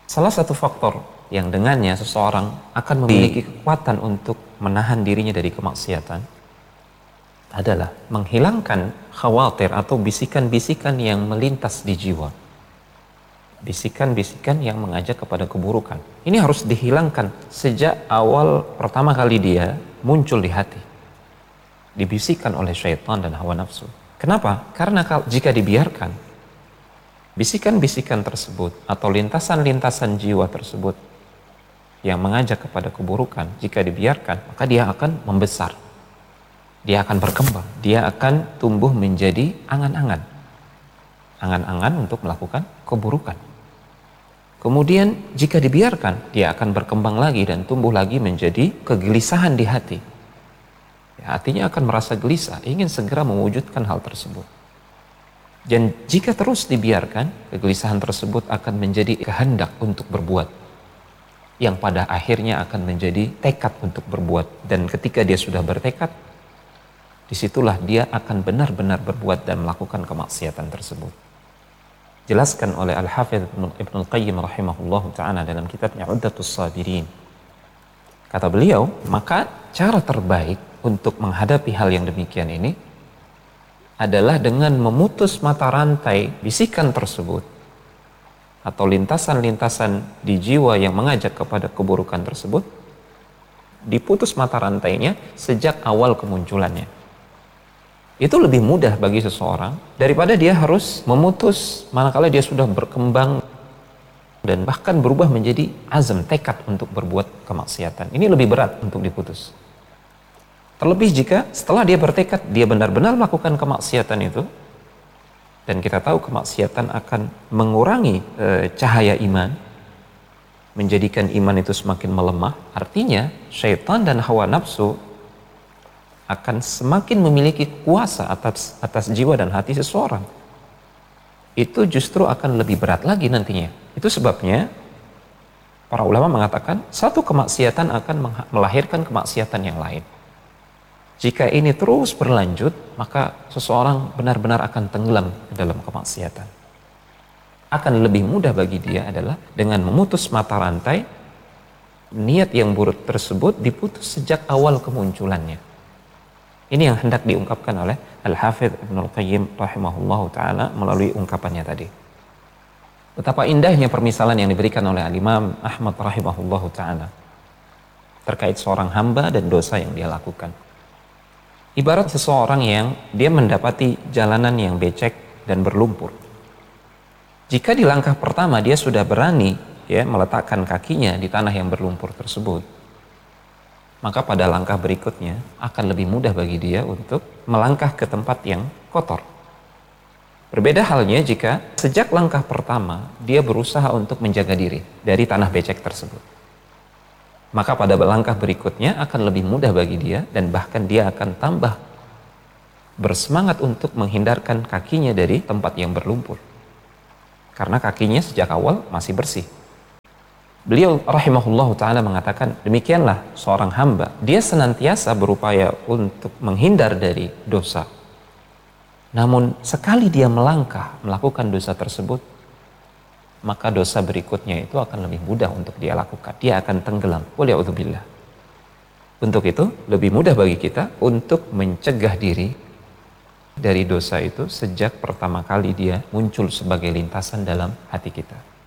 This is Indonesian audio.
Salah satu faktor yang dengannya seseorang akan memiliki kekuatan untuk menahan dirinya dari kemaksiatan adalah menghilangkan khawatir atau bisikan-bisikan yang melintas di jiwa. Bisikan-bisikan yang mengajak kepada keburukan. Ini harus dihilangkan sejak awal pertama kali dia muncul di hati. Dibisikkan oleh syaitan dan hawa nafsu. Kenapa? Karena jika dibiarkan, bisikan-bisikan tersebut atau lintasan-lintasan jiwa tersebut yang mengajak kepada keburukan, jika dibiarkan, maka dia akan membesar. Dia akan berkembang. Dia akan tumbuh menjadi angan-angan. Angan-angan untuk melakukan keburukan. Kemudian jika dibiarkan, dia akan berkembang lagi dan tumbuh lagi menjadi kegelisahan di hati. Hatinya akan merasa gelisah, ingin segera mewujudkan hal tersebut. Dan jika terus dibiarkan, kegelisahan tersebut akan menjadi kehendak untuk berbuat, yang pada akhirnya akan menjadi tekad untuk berbuat. Dan ketika dia sudah bertekad, disitulah dia akan benar-benar berbuat dan melakukan kemaksiatan tersebut. Jelaskan oleh Al-Hafidz Ibnul Qayyim rahimahullahu ta'ala dalam kitabnya Uddatus Sabirin. Kata beliau, maka cara terbaik untuk menghadapi hal yang demikian ini adalah dengan memutus mata rantai bisikan tersebut atau lintasan-lintasan di jiwa yang mengajak kepada keburukan tersebut, diputus mata rantainya sejak awal kemunculannya. Itu lebih mudah bagi seseorang daripada dia harus memutus manakala dia sudah berkembang dan bahkan berubah menjadi azam, tekad untuk berbuat kemaksiatan. Ini lebih berat untuk diputus. Terlebih jika setelah dia bertekad, dia benar-benar melakukan kemaksiatan itu, dan kita tahu kemaksiatan akan mengurangi cahaya iman, menjadikan iman itu semakin melemah. Artinya syaitan dan hawa nafsu akan semakin memiliki kuasa atas jiwa dan hati seseorang. Itu justru akan lebih berat lagi nantinya. Itu sebabnya para ulama mengatakan satu kemaksiatan akan melahirkan kemaksiatan yang lain. Jika ini terus berlanjut, maka seseorang benar-benar akan tenggelam ke dalam kemaksiatan. Akan lebih mudah bagi dia adalah dengan memutus mata rantai, niat yang buruk tersebut diputus sejak awal kemunculannya. Ini yang hendak diungkapkan oleh Al-Hafidz Ibnul Qayyim rahimahullahu ta'ala melalui ungkapannya tadi. Betapa indahnya permisalan yang diberikan oleh Al-Imam Ahmad rahimahullahu ta'ala terkait seorang hamba dan dosa yang dia lakukan. Ibarat seseorang yang dia mendapati jalanan yang becek dan berlumpur. Jika di langkah pertama dia sudah berani meletakkan kakinya di tanah yang berlumpur tersebut, maka pada langkah berikutnya akan lebih mudah bagi dia untuk melangkah ke tempat yang kotor. Berbeda halnya jika sejak langkah pertama dia berusaha untuk menjaga diri dari tanah becek tersebut. Maka pada langkah berikutnya akan lebih mudah bagi dia, dan bahkan dia akan tambah bersemangat untuk menghindarkan kakinya dari tempat yang berlumpur. Karena kakinya sejak awal masih bersih. Beliau rahimahullahu ta'ala mengatakan, demikianlah seorang hamba, dia senantiasa berupaya untuk menghindar dari dosa. Namun sekali dia melangkah melakukan dosa tersebut, maka dosa berikutnya itu akan lebih mudah untuk dia lakukan. Dia akan tenggelam. Waliya'udzubillah. Untuk itu, lebih mudah bagi kita untuk mencegah diri dari dosa itu sejak pertama kali dia muncul sebagai lintasan dalam hati kita.